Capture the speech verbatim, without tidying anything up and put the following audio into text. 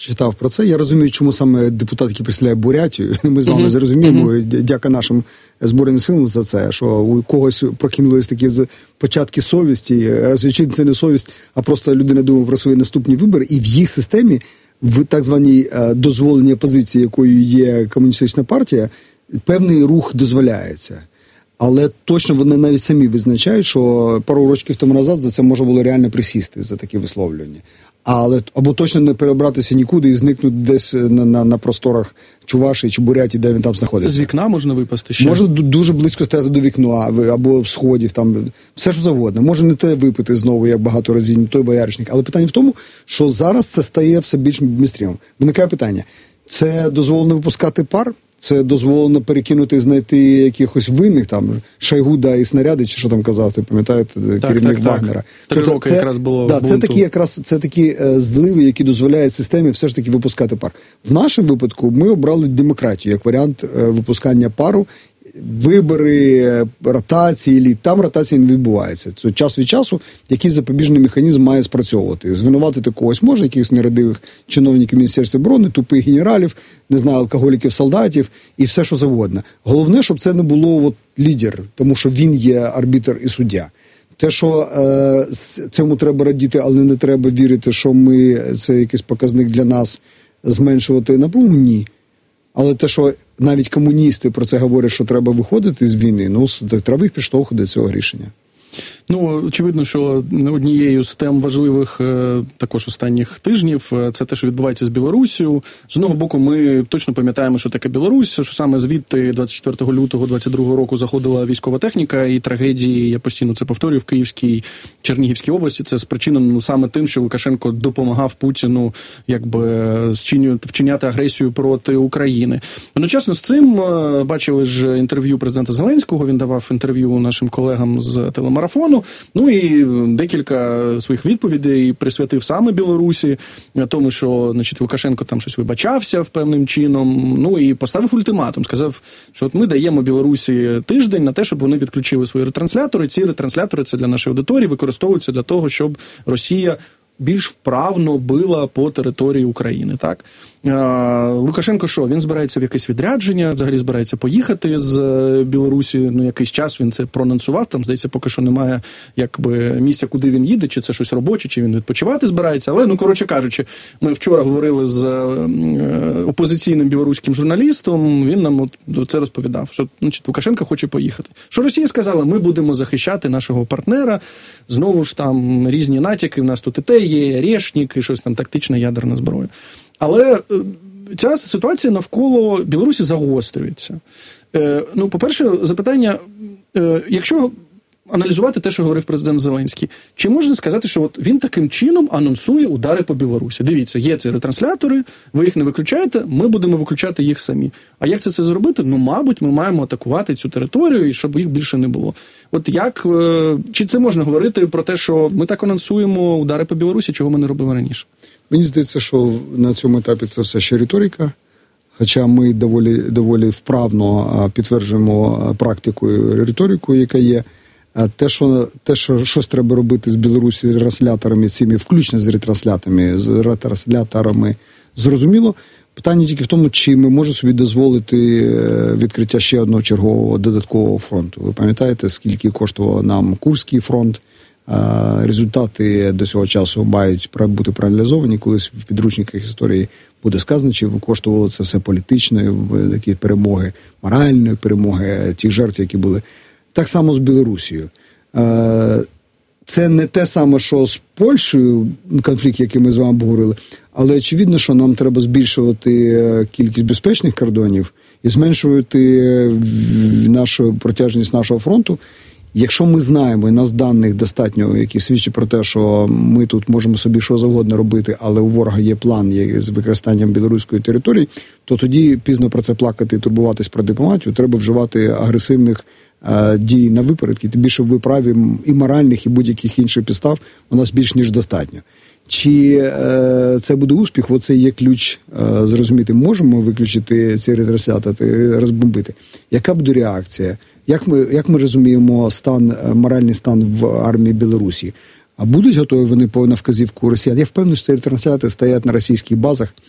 читав про це. Я розумію, чому саме депутат, який представляє Бурятію, ми з вами uh-huh. зрозуміємо, uh-huh. дяка нашим Збройним силам за це, що у когось прокинулись такі початки совісті, раз очевидно, це не совість, а просто людина думає про свої наступні вибори, і в їх системі, в так званій дозволеній опозиції, якою є комуністична партія, певний рух дозволяється. Але точно вони навіть самі визначають, що пару років тому назад за це можна було реально присісти, за такі висловлювання. Але, або точно не перебратися нікуди і зникнути десь на, на, на просторах Чувашії чи Бурятії, де він там знаходиться. З вікна можна випасти ще? Може дуже близько стояти до вікна, або сходів, там, все що завгодно. Може не те випити знову, як багато разів, не той бояричник. Але питання в тому, що зараз це стає все більш містрімом. Виникає питання, це дозволено випускати пар? Це дозволено перекинути, знайти якихось винних, там, Шойгу і снаряди, чи що там казав, ти пам'ятаєте, так, керівник так, Вагнера. Так. Три тобто роки це, якраз було да, бунту. Це такі, якраз, це такі е, зливи, які дозволяють системі все ж таки випускати пар. В нашому випадку ми обрали демократію як варіант е, випускання пару. Вибори, ротації, там ротація не відбувається. Це час від часу якийсь запобіжний механізм має спрацьовувати. Звинуватити когось може, якихось нерадивих чиновників Міністерства оборони, тупих генералів, не знаю, алкоголіків, солдатів і все, що завгодно. Головне, щоб це не було от, лідер, тому що він є арбітр і суддя. Те, що е, цьому треба радіти, але не треба вірити, що ми, це якийсь показник для нас зменшувати напругу, ні. Але те, що навіть комуністи про це говорять, що треба виходити з війни, ну, так треба їх підштовхувати до цього рішення. Ну, очевидно, що однією з тем важливих також останніх тижнів це те, що відбувається з Білоруссю. З одного боку, ми точно пам'ятаємо, що таке Білорусь, що саме звідти двадцять четвертого лютого двадцять другого року заходила військова техніка і трагедії, я постійно це повторюю, в Київській, Чернігівській області. Це спричинено саме тим, що Лукашенко допомагав Путіну якби вчиняти агресію проти України. Одночасно з цим бачили ж інтерв'ю президента Зеленського, він давав інтерв'ю нашим колегам з телемарафону. Ну і декілька своїх відповідей присвятив саме Білорусі, тому що, значить, Лукашенко там щось вибачався в певним чином, ну і поставив ультиматум, сказав, що от ми даємо Білорусі тиждень на те, щоб вони відключили свої ретранслятори. Ці ретранслятори, це для нашої аудиторії, використовуються для того, щоб Росія більш вправно била по території України, так? Лукашенко що? Він збирається в якесь відрядження, взагалі збирається поїхати з Білорусі, ну якийсь час він це проанонсував, там, здається, поки що немає якби місця, куди він їде, чи це щось робоче, чи він відпочивати збирається, але, ну, коротше кажучи, ми вчора говорили з опозиційним білоруським журналістом, він нам от це розповідав, що, значить, Лукашенко хоче поїхати. Що Росія сказала, ми будемо захищати нашого партнера, знову ж там різні натяки, в нас тут і те є, Решнік, і щось там тактична ядерна зброя. Але ця ситуація навколо Білорусі загострюється. Е, ну, по-перше, запитання, е, якщо аналізувати те, що говорив президент Зеленський, чи можна сказати, що от він таким чином анонсує удари по Білорусі? Дивіться, є ці ретранслятори, ви їх не виключаєте, ми будемо виключати їх самі. А як це це зробити? Ну, мабуть, ми маємо атакувати цю територію, і щоб їх більше не було. От як, е, чи це можна говорити про те, що ми так анонсуємо удари по Білорусі, чого ми не робили раніше? Мені здається, що на цьому етапі це все ще риторика, хоча ми доволі, доволі вправно підтверджуємо практикою риторику, яка є. Те, що, те, що щось треба робити з Білорусі з ретрансляторами цими, включно з ретрансляторами, з ретрансляторами, зрозуміло. Питання тільки в тому, чи ми можемо собі дозволити відкриття ще одного чергового додаткового фронту. Ви пам'ятаєте, скільки коштував нам Курський фронт? Результати до цього часу мають бути проаналізовані, колись в підручниках історії буде сказано, чи коштувало це все політичної такі перемоги, моральної перемоги, ті жертви, які були. Так само з Білорусією. Це не те саме, що з Польщею, конфлікт, який ми з вами обговорили, але очевидно, що нам треба збільшувати кількість безпечних кордонів і зменшувати нашу протяжність нашого фронту. Якщо ми знаємо, і у нас даних достатньо, які свідчать про те, що ми тут можемо собі що завгодно робити, але у ворога є план з використанням білоруської території, то тоді пізно про це плакати і турбуватись про дипломатію, треба вживати агресивних е, дій на випередки, тим більше ви праві і моральних, і будь-яких інших підстав у нас більш ніж достатньо. Чи е, це буде успіх? Оце є ключ е, зрозуміти, можемо виключити ці ретранслятори, розбомбити. Яка буде реакція? Як ми, як ми розуміємо стан, моральний стан в армії Білорусі? А будуть готові вони по на вказівку росіян? Я впевнений, що ці ретранслятори стоять на російських базах